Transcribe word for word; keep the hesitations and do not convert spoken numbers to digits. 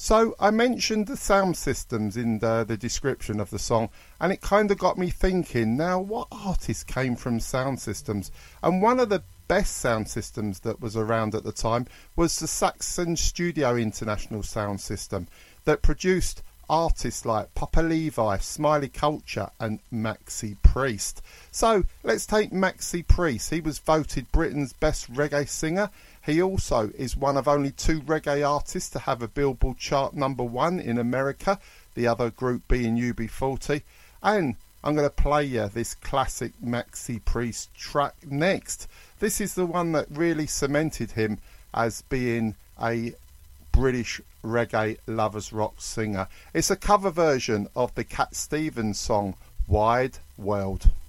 So I mentioned the sound systems in the, the description of the song, and it kind of got me thinking, now what artist came from sound systems? And one of the best sound systems that was around at the time was the Saxon Studio International sound system that produced artists like Papa Levi, Smiley Culture and Maxi Priest. So let's take Maxi Priest. He was voted Britain's best reggae singer. He also is one of only two reggae artists to have a Billboard chart number one in America, the other group being U B forty. And I'm going to play you this classic Maxi Priest track next. This is the one that really cemented him as being a British reggae lovers rock singer. It's a cover version of the Cat Stevens song Wide World.